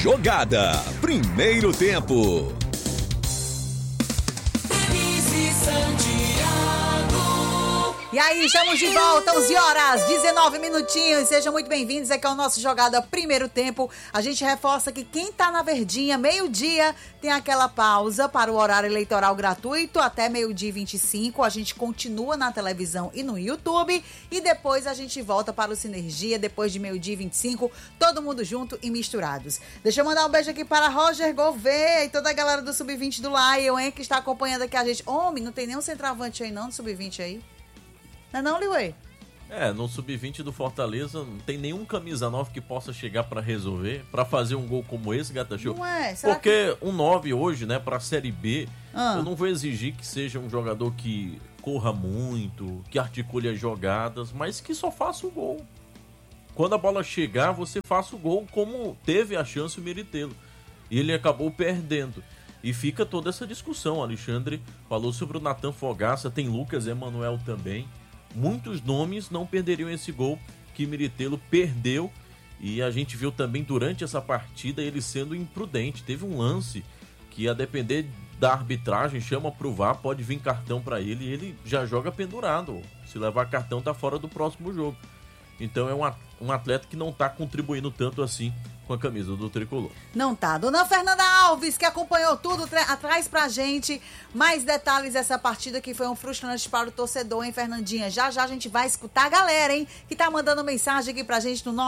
Jogada. Primeiro tempo. E aí, estamos de volta, 11 horas, 19 minutinhos. Sejam muito bem-vindos aqui ao nosso Jogada Primeiro Tempo. A gente reforça que quem tá na verdinha, meio-dia, tem aquela pausa para o horário eleitoral gratuito até meio-dia e 25. A gente continua na televisão e no YouTube. E depois a gente volta para o Sinergia, depois de meio-dia e 25, todo mundo junto e misturados. Deixa eu mandar um beijo aqui para Roger Gouveia e toda a galera do Sub-20 do Lion, hein, que está acompanhando aqui a gente. Homem, não tem nenhum centroavante aí não, do Sub-20 aí? Não, Liuê? No Sub-20 do Fortaleza não tem nenhum camisa 9 que possa chegar pra resolver, pra fazer um gol como esse, Gata Show. Não é? Será porque um 9 hoje, né, pra Série B, eu não vou exigir que seja um jogador que corra muito, que articule as jogadas, mas que só faça o gol. Quando a bola chegar, você faça o gol como teve a chance o Miritelo. E ele acabou perdendo. E fica toda essa discussão. O Alexandre falou sobre o Nathan Fogaça, tem Lucas Emanuel também. Muitos nomes não perderiam esse gol que Miritelo perdeu. E a gente viu também durante essa partida ele sendo imprudente. Teve um lance que, a depender da arbitragem, chama pro VAR, pode vir cartão para ele e ele já joga pendurado. Se levar cartão, tá fora do próximo jogo. Então é um atleta que não tá contribuindo tanto assim com a camisa do Tricolor. Não tá. Dona Fernanda Alves, que acompanhou tudo, traz pra gente mais detalhes dessa partida que foi um frustrante para o torcedor, hein, Fernandinha? Já a gente vai escutar a galera, hein, que tá mandando mensagem aqui pra gente no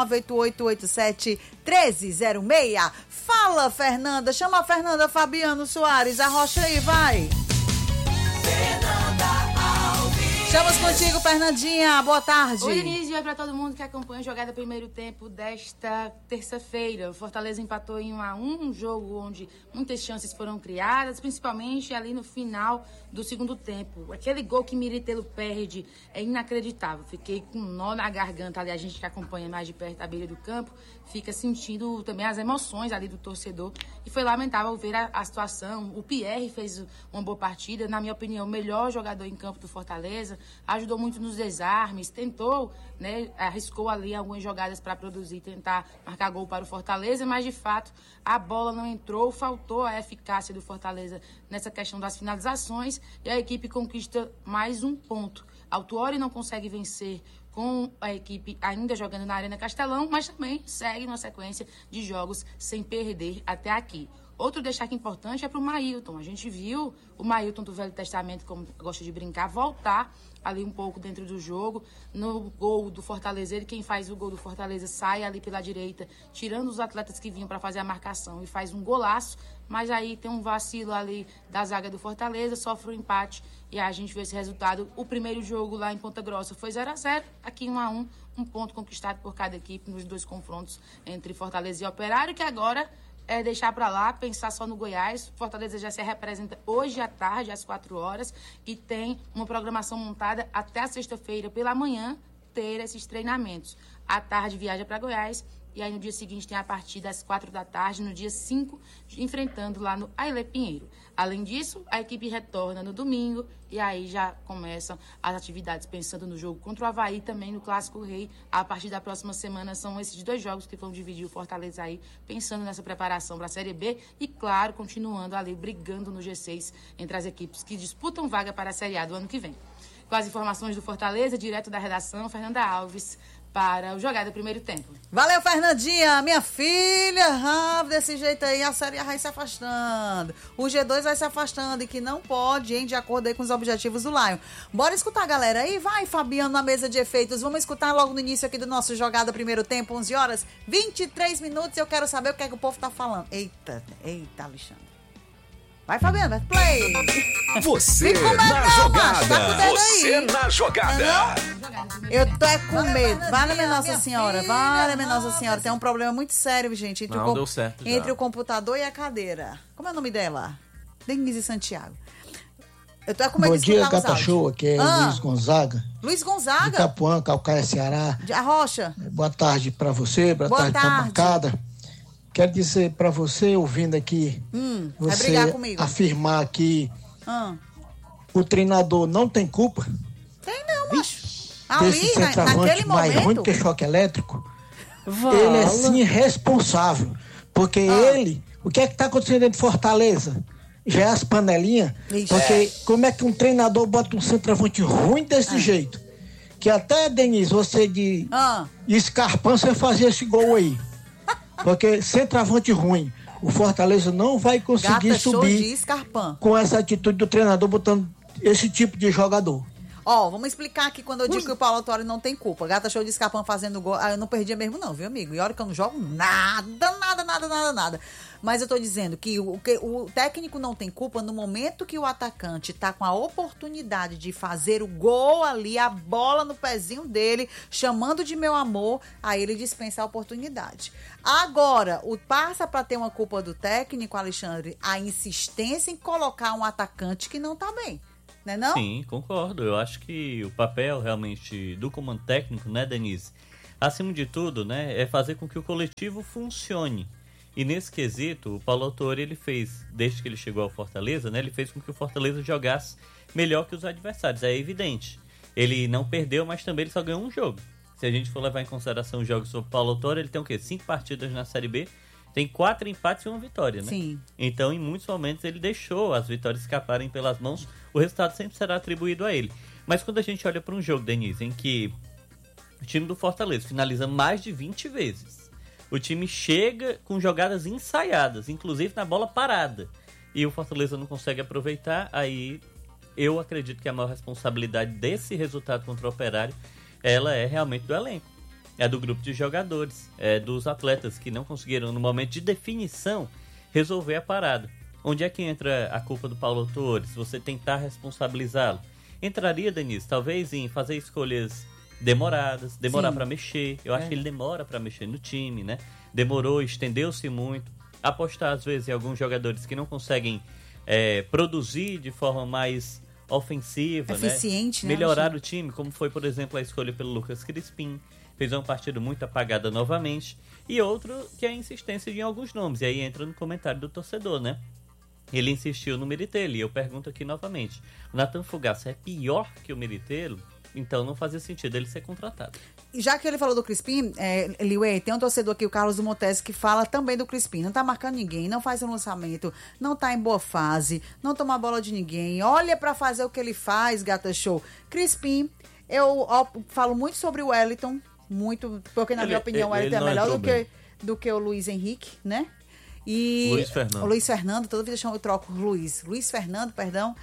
98887-1306. Fala, Fernanda. Chama a Fernanda Fabiano Soares. Arrocha aí, vai. Fernanda Alves. Estamos contigo, Fernandinha. Boa tarde. Oi, Denise. Oi pra todo mundo que acompanha a jogada primeiro tempo desta terça-feira. O Fortaleza empatou em 1-1, um jogo onde muitas chances foram criadas, principalmente ali no final do segundo tempo. Aquele gol que Miritelo perde é inacreditável. Fiquei com um nó na garganta ali, a gente que acompanha mais de perto a beira do campo, fica sentindo também as emoções ali do torcedor. E foi lamentável ver a situação. O Pierre fez uma boa partida, na minha opinião, o melhor jogador em campo do Fortaleza. Ajudou muito nos desarmes, tentou, né, arriscou ali algumas jogadas para produzir, tentar marcar gol para o Fortaleza, mas de fato a bola não entrou, faltou a eficácia do Fortaleza nessa questão das finalizações e a equipe conquista mais um ponto. Autuori não consegue vencer com a equipe ainda jogando na Arena Castelão, mas também segue numa sequência de jogos sem perder até aqui. Outro destaque importante é para o Mailton. A gente viu o Mailton do Velho Testamento, como gosta de brincar, voltar ali um pouco dentro do jogo. No gol do Fortaleza, quem faz o gol do Fortaleza sai ali pela direita, tirando os atletas que vinham para fazer a marcação e faz um golaço. Mas aí tem um vacilo ali da zaga do Fortaleza, sofre um empate e a gente vê esse resultado. O primeiro jogo lá em Ponta Grossa foi 0-0, aqui 1-1, um ponto conquistado por cada equipe nos dois confrontos entre Fortaleza e Operário, que agora é deixar para lá, pensar só no Goiás. Fortaleza já se representa hoje à tarde, às 4 horas, e tem uma programação montada até a sexta-feira pela manhã ter esses treinamentos. À tarde viaja para Goiás, e aí no dia seguinte tem a partida às 4 da tarde, no dia 5, enfrentando lá no Ailê Pinheiro. Além disso, a equipe retorna no domingo e aí já começam as atividades pensando no jogo contra o Avaí, também no Clássico Rei. A partir da próxima semana são esses dois jogos que vão dividir o Fortaleza aí, pensando nessa preparação para a Série B e, claro, continuando ali, brigando no G6 entre as equipes que disputam vaga para a Série A do ano que vem. Com as informações do Fortaleza, direto da redação, Fernanda Alves, para o Jogada Primeiro Tempo. Valeu, Fernandinha, minha filha. Desse jeito aí a Série A vai se afastando. O G2 vai se afastando e que não pode, hein, de acordo aí com os objetivos do Lion. Bora escutar a galera aí? Vai, Fabiano, na mesa de efeitos. Vamos escutar logo no início aqui do nosso Jogada Primeiro Tempo, 11 horas, 23 minutos. Eu quero saber o que é que o povo tá falando. Eita, Alexandre. Vai, Fabiano, vai, play. Você na jogada. Tá Você na jogada. Eu tô com medo. Vale, Nossa Senhora. Vale, Nossa Senhora. Tem um problema muito sério, gente. Deu certo entre o computador e a cadeira. Como é o nome dela? Denise Santiago. Eu tô com medo de escutar os áudios. Bom dia, Gata Show. Aqui é Luiz Gonzaga. Luiz Gonzaga? De Itapuã, Calcaia, Ceará. De Arrocha. Boa tarde pra você, boa tarde pra bancada. Quero dizer pra você, ouvindo aqui, você afirmar que o treinador não tem culpa. Tem não, macho. Desse centroavante mais ruim que choque elétrico. Ele é sim responsável. Porque ele... O que é que tá acontecendo dentro de Fortaleza? Já é as panelinhas. Porque como é que um treinador bota um centroavante ruim desse jeito? Que até, Denise, você de Scarpão, você fazia esse gol aí. Porque centroavante ruim. O Fortaleza não vai conseguir subir com essa atitude do treinador botando esse tipo de jogador. Vamos explicar aqui quando eu digo que o Paulo Autuori não tem culpa. Gata show de Scarpão fazendo gol. Eu não perdia mesmo não, viu, amigo? E olha que eu não jogo nada. Mas eu tô dizendo que o técnico não tem culpa no momento que o atacante tá com a oportunidade de fazer o gol ali, a bola no pezinho dele, chamando de meu amor, aí ele dispensa a oportunidade. Agora, passa para ter uma culpa do técnico, Alexandre, a insistência em colocar um atacante que não tá bem. Né, não? Sim, concordo. Eu acho que o papel realmente do comando técnico, né, Denise, acima de tudo, né, é fazer com que o coletivo funcione. E nesse quesito, o Paulo Autuori, ele fez, desde que ele chegou ao Fortaleza, né, ele fez com que o Fortaleza jogasse melhor que os adversários. É evidente. Ele não perdeu, mas também ele só ganhou um jogo. Se a gente for levar em consideração os jogos sobre o Paulo Autuori, ele tem o quê? 5 partidas na Série B, tem 4 empates e 1 vitória, né? Sim. Então, em muitos momentos, ele deixou as vitórias escaparem pelas mãos. O resultado sempre será atribuído a ele. Mas quando a gente olha para um jogo, Denise, em que o time do Fortaleza finaliza mais de 20 vezes, o time chega com jogadas ensaiadas, inclusive na bola parada, e o Fortaleza não consegue aproveitar, aí eu acredito que a maior responsabilidade desse resultado contra o Operário, ela é realmente do elenco. É do grupo de jogadores, é dos atletas que não conseguiram, no momento de definição, resolver a parada. Onde é que entra a culpa do Paulo Autuori? Se você tentar responsabilizá-lo, entraria, Denise, talvez em fazer escolhas demoradas, demorar para mexer. Eu acho que ele demora para mexer no time, né? Demorou, estendeu-se muito. Apostar, às vezes, em alguns jogadores que não conseguem produzir de forma mais ofensiva, eficiente, né? Melhorar o time, como foi, por exemplo, a escolha pelo Lucas Crispim. Fez uma partida muito apagada novamente. E outro que é a insistência de alguns nomes. E aí entra no comentário do torcedor, né? Ele insistiu no Meritelo. E eu pergunto aqui novamente. O Nathan Fogaça é pior que o Meritelo? Então não fazia sentido ele ser contratado. Já que ele falou do Crispim, Liuê, tem um torcedor aqui, o Carlos do Montese, que fala também do Crispim. Não tá marcando ninguém, não faz um lançamento, não tá em boa fase, não toma a bola de ninguém. Olha pra fazer o que ele faz, Gata Show. Crispim, eu falo muito sobre o Wellington, muito, porque na minha opinião o Wellington é melhor do que o Luiz Henrique, né? E Luiz Fernando, toda vez eu troco Luiz Fernando, perdão.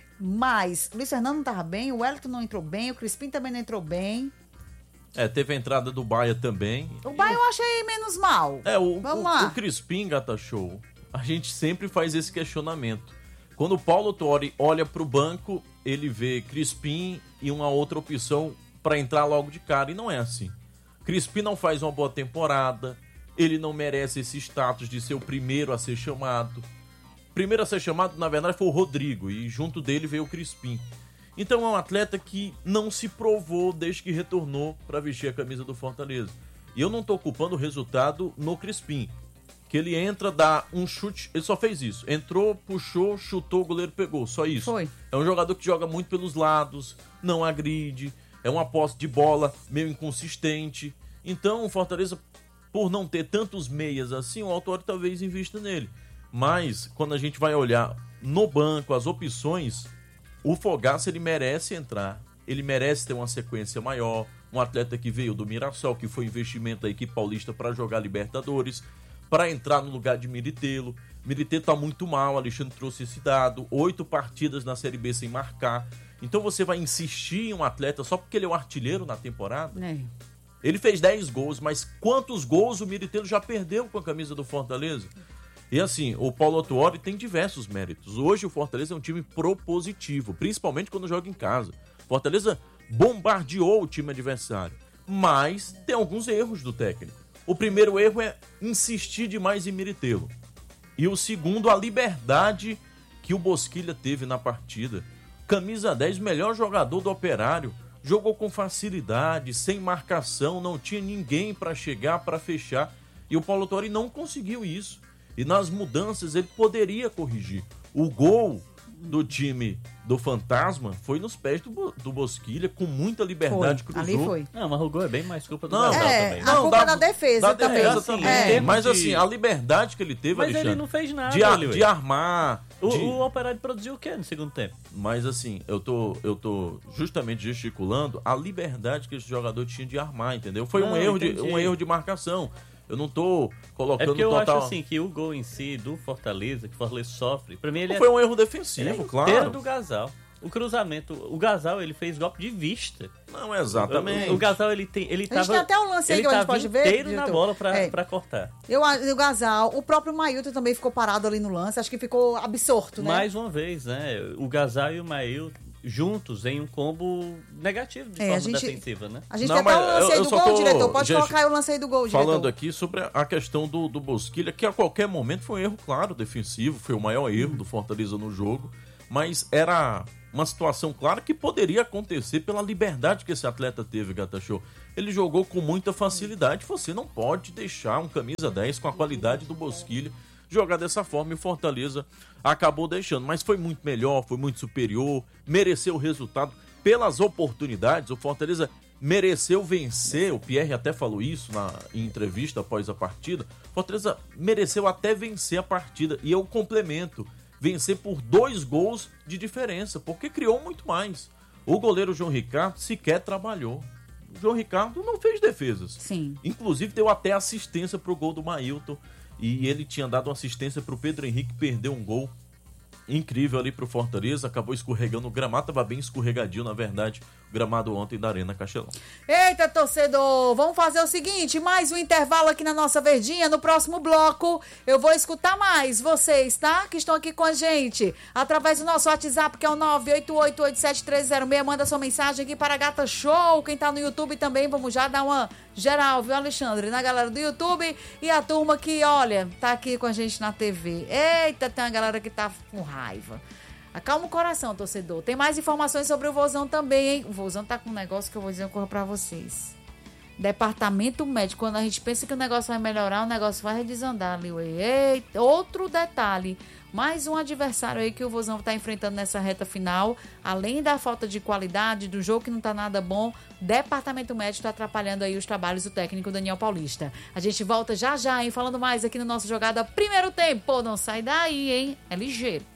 Mas Luiz Fernando não estava bem, o Wellington não entrou bem, o Crispim também não entrou bem. Teve a entrada do Baia também. O Baia eu achei menos mal. Vamos lá. O Crispim, Gata Show, a gente sempre faz esse questionamento. Quando o Paulo Autuori olha para o banco, ele vê Crispim e uma outra opção para entrar logo de cara, e não é assim. Crispim não faz uma boa temporada, ele não merece esse status de ser o primeiro a ser chamado. Primeiro a ser chamado, na verdade, foi o Rodrigo, e junto dele veio o Crispim. Então é um atleta que não se provou desde que retornou para vestir a camisa do Fortaleza. E eu não estou culpando o resultado no Crispim, que ele entra, dá um chute, ele só fez isso. Entrou, puxou, chutou, o goleiro pegou, só isso. Foi. É um jogador que joga muito pelos lados, não agride, é uma posse de bola meio inconsistente. Então o Fortaleza, por não ter tantos meias assim, o Autuori talvez invista nele. Mas, quando a gente vai olhar no banco as opções, o Fogaça, ele merece entrar, ele merece ter uma sequência maior, um atleta que veio do Mirassol, que foi investimento da equipe paulista para jogar Libertadores, para entrar no lugar de Meritelo. Meritelo está muito mal, Alexandre trouxe esse dado, 8 partidas na Série B sem marcar. Então você vai insistir em um atleta só porque ele é o artilheiro na temporada? Ele fez 10 gols, mas quantos gols o Meritelo já perdeu com a camisa do Fortaleza? E assim, o Paulo Autuori tem diversos méritos. Hoje o Fortaleza é um time propositivo, principalmente quando joga em casa. Fortaleza bombardeou o time adversário, mas tem alguns erros do técnico. O primeiro erro é insistir demais em Meritelo. E o segundo, a liberdade que o Bosquilha teve na partida. Camisa 10, melhor jogador do Operário. Jogou com facilidade, sem marcação, não tinha ninguém para chegar, para fechar. E o Paulo Autuori não conseguiu isso. E nas mudanças ele poderia corrigir. O gol do time do Fantasma foi nos pés do Bosquilha, com muita liberdade, cruzou. Ali foi. Não, mas o gol é bem mais culpa do Gazal também. A culpa da defesa também. Mas assim, a liberdade que ele teve, mas Alexandre, ele não fez nada, de armar... O Operário produziu o quê no segundo tempo? Mas assim, eu tô justamente gesticulando a liberdade que esse jogador tinha de armar, entendeu? Foi um erro de marcação. Eu não tô colocando é porque eu total... acho assim que o gol em si do Fortaleza, que o Fortaleza sofre, pra mim ele foi um erro defensivo, claro. Do Gazal. O cruzamento, o Gazal, ele fez golpe de vista. Não, exatamente. O Gazal, ele tava... A gente tem até um lance aí que a gente pode ver. Inteiro na bola pra cortar. O Gazal, o próprio Mailton também ficou parado ali no lance, acho que ficou absorto, né? Mais uma vez, né? O Gazal e o Mailton juntos em um combo negativo de forma defensiva, né? A gente tem até o lance aí do gol, diretor. Pode colocar aí o lance aí do gol, diretor. Falando aqui sobre a questão do Bosquilha, que a qualquer momento foi um erro, claro, defensivo, foi o maior erro do Fortaleza no jogo, mas era uma situação clara que poderia acontecer pela liberdade que esse atleta teve, Gata Show. Ele jogou com muita facilidade, você não pode deixar um camisa 10 com a qualidade do Bosquilha jogar dessa forma, e o Fortaleza acabou deixando, mas foi muito melhor, foi muito superior, mereceu o resultado pelas oportunidades. O Fortaleza mereceu vencer, o Pierre até falou isso em entrevista após a partida. O Fortaleza mereceu até vencer a partida, e eu complemento, vencer por 2 gols de diferença, porque criou muito mais. O goleiro João Ricardo sequer trabalhou. O João Ricardo não fez defesas. Sim. Inclusive deu até assistência pro gol do Mailton. E ele tinha dado uma assistência pro Pedro Henrique, perdeu um gol incrível ali pro Fortaleza, acabou escorregando. O gramado tava bem escorregadio, na verdade, o gramado ontem da Arena Castelão. Eita, torcedor, vamos fazer o seguinte, mais um intervalo aqui na nossa verdinha. No próximo bloco eu vou escutar mais vocês, tá? Que estão aqui com a gente, através do nosso WhatsApp, que é o 988871306. Manda sua mensagem aqui para a Gata Show. Quem tá no YouTube também, vamos já dar uma geral, viu, Alexandre? Na galera do YouTube e a turma que, olha, tá aqui com a gente na TV. Eita, tem uma galera que tá com raiva. Acalma o coração, torcedor. Tem mais informações sobre o Vozão também, hein? O Vozão tá com um negócio que eu vou dizer uma coisa pra vocês. Departamento médico, quando a gente pensa que o negócio vai melhorar, o negócio vai desandar, Liuê. Eita, outro detalhe. Mais um adversário aí que o Vozão tá enfrentando nessa reta final. Além da falta de qualidade, do jogo que não tá nada bom, Departamento médico tá atrapalhando aí os trabalhos do técnico Daniel Paulista. A gente volta já, hein? Falando mais aqui no nosso Jogada Primeiro Tempo. Não sai daí, hein? É ligeiro.